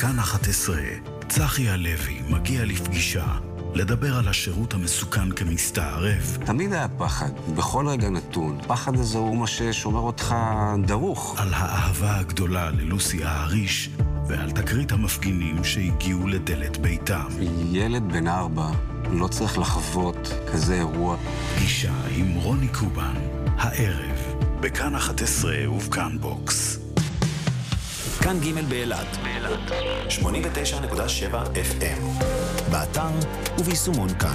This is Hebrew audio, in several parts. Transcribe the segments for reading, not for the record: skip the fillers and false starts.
בכאן 11, צחי הלוי מגיע לפגישה, לדבר על השירות המסוכן כמסתערב. תמיד היה פחד, בכל רגע נתון. פחד הזה הוא מה ששומר אותך דרוך. על האהבה הגדולה ללוסי ההריש, ועל תקרית המפגינים שהגיעו לדלת ביתם. ילד בן 4 לא צריך לחוות כזה אירוע. פגישה עם רוני קובן, הערב, בכאן 11 ובכאן בוקס. כאן ג' באילת, 89.7 FM, באתר וביישומון כאן.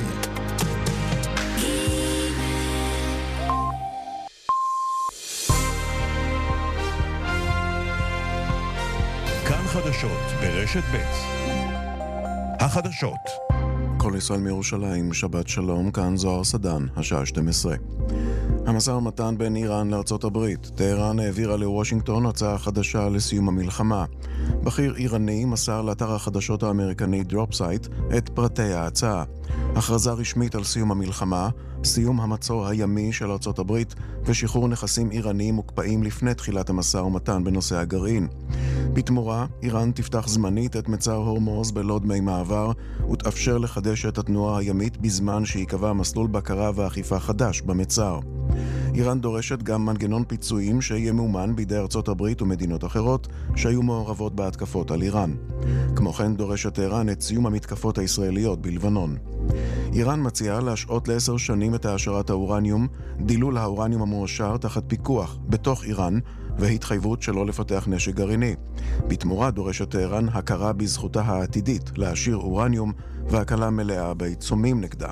כאן חדשות ברשת ב'. החדשות. כל ישראל מירושלים, שבת שלום, כאן זוהר סדן, השעה 12. המשא ומתן בין איראן לארצות הברית. טהרן העבירה לוושינגטון הצעה חדשה לסיום המלחמה. בכיר איראני מסר לאתר החדשות האמריקני דרופסייט את פרטי ההצעה. הכרזה רשמית על סיום המלחמה, סיום המצור הימי של ארצות הברית ושחרור נכסים איראניים מוקפאים לפני תחילת המשא ומתן בנושא הגרעין. בתמורה, איראן תפתח זמנית את מצר הורמוז בלא דמי מעבר ותאפשר לחדש את התנועה הימית בזמן שיקבע מסלול בקרה ואכיפה חדש במצר. איראן דורשת גם מנגנון פיצויים שיהיה מאומן בידי ארצות הברית ומדינות אחרות שהיו מעורבות בהתקפות על איראן. כמו כן דורשת טהרן את סיום המתקפות הישראליות בלבנון. איראן מציעה להשעות ל10 שנים את העשרת האורניום, דילול האורניום המועשר תחת פיקוח בתוך איראן והתחייבות שלא לפתח נשק גרעיני. בתמורה דורשת טהרן הכרה בזכותה העתידית להעשיר אורניום והקלה מלאה בעיצומים נגדה.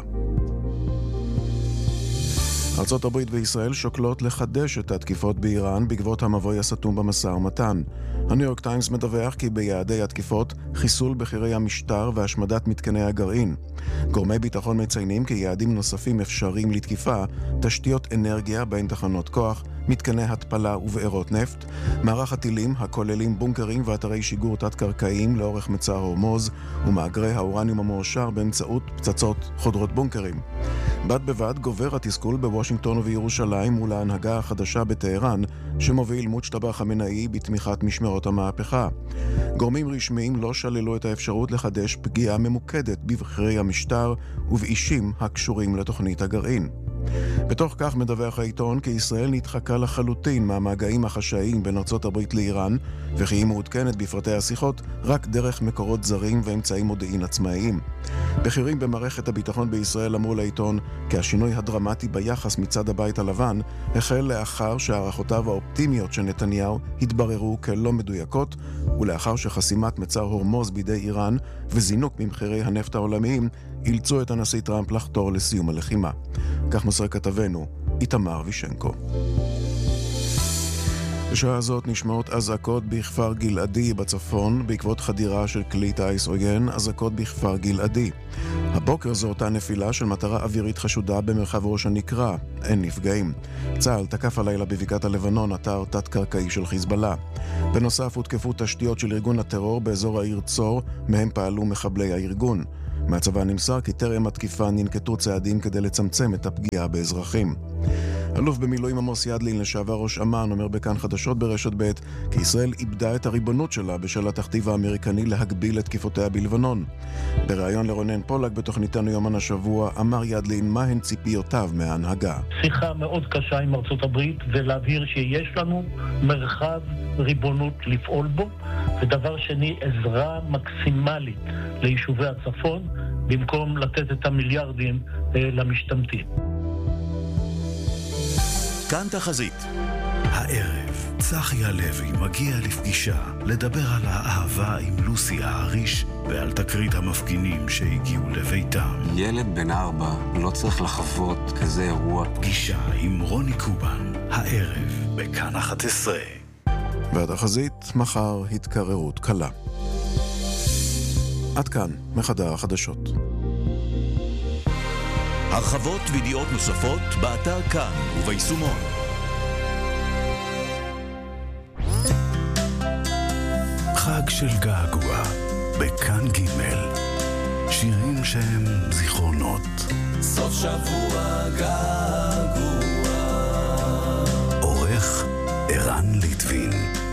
ארצות הברית וישראל שוקלות לחדש את התקיפות באיראן בעקבות המבוי הסתום במשא ומתן. הניו יורק טיימס מדווח כי ביעדי התקיפות חיסול בחירי המשטר והשמדת מתקני הגרעין. גורמי ביטחון מציינים כי יעדים נוספים אפשריים לתקיפה, תשתיות אנרגיה בין תחנות כוח, מתקני התפלה ובארות נפט, מערך הטילים הכוללים בונקרים ואתרי שיגור תת-קרקעיים לאורך מצר הורמוז ומאגרי האורניום המועשר באמצעות פצצות חודרות בונקרים. בד בבד גובר התסכול בוושינגטון ובירושלים מול ההנהגה החדשה בטהרן שמוביל מוצ'טבא חמינאי בתמיכת משמרות המהפכה. גורמים רשמיים לא שללו את האפשרות לחדש פגיעה ממוקדת בבחירי המשטר ובאישים הקשורים לתוכנית הגרעין. בתוך כך מדווח העיתון כי ישראל נדחקה לחלוטין מהמגעים החשאיים בין ארצות הברית לאיראן וכי היא מעודכנת בפרטי השיחות רק דרך מקורות זרים ואמצעים מודיעין עצמאיים. בכירים במערכת הביטחון בישראל אמרו לעיתון כי השינוי הדרמטי ביחס מצד הבית הלבן החל לאחר שהערכותיו האופטימיות של נתניהו התבררו כלא מדויקות ולאחר שחסימת מצר הורמוז בידי איראן וזינוק במחירי הנפט העולמיים אילצו את הנשיא טראמפ לחתור לסיום הלחימה. כך מסר כתבנו איתמר וישנקו. בשעה הזאת נשמעות אזעקות בכפר גלעדי בצפון בעקבות חדירה של כלי טיס עוין, אזעקות בכפר גלעדי. הבוקר זו אותה נפילה של מטרה אווירית חשודה במרחב ראש הנקרה, אין נפגעים. צה"ל תקף הלילה בבקעת הלבנון אתר תת-קרקעי של חיזבאללה. בנוסף הותקפו תשתיות של ארגון הטרור באזור העיר צור, מהם פעלו מחבלי הארגון. מהצבא נמסר כי טרם התקיפה ננקטו צעדים כדי לצמצם את הפגיעה באזרחים. אלוף במילואים עמוס ידלין לשעבר ראש אמ"ן אומר בכאן חדשות ברשת ב' כי ישראל איבדה את הריבונות שלה בשל התכתיב האמריקני להגביל את תקיפותיה בלבנון. בריאיון לרונן פולק בתוכניתנו יומן השבוע אמר ידלין מהן ציפיותיו מההנהגה. שיחה מאוד קשה עם ארצות הברית ולהבהיר שיש לנו מרחב ריבונות לפעול בו, ודבר שני עזרה מקסימלית ליישובי הצפון במקום לתת את המיליארדים למשתמטים. כאן תחזית. הערב, צחי הלוי מגיע לפגישה לדבר על האהבה עם לוסי ההריש ועל תקרית המפגינים שהגיעו לביתם. ילד בן 4 לא צריך לחוות כזה אירוע. פגישה עם רוני קובן, הערב, בכאן 11. והתחזית, מחר התקררות קלה. עד כאן, מחדר החדשות. הרחבות וידיעות נוספות באתר כאן וביישומון. חג של געגוע בכאן ג', שירים שהם זיכרונות. סוף שבוע געגוע. עורך ערן ליטבין.